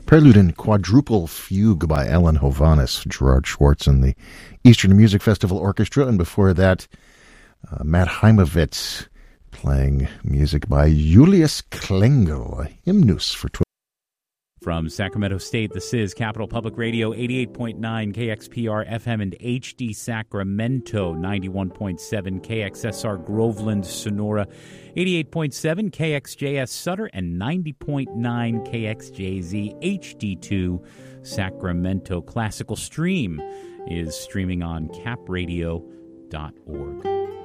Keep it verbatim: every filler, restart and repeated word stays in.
Prelude and Quadruple Fugue by Alan Hovhaness, Gerard Schwartz and the Eastern Music Festival Orchestra. And before that, uh, Matt Heimovitz playing music by Julius Klengel, a hymnus for twelve. From Sacramento State, this is Capital Public Radio, eighty-eight point nine K X P R F M and H D Sacramento, ninety-one point seven K X S R Groveland, Sonora, eighty-eight point seven K X J S Sutter, and ninety point nine K X J Z H D two Sacramento. Classical Stream is streaming on cap radio dot org.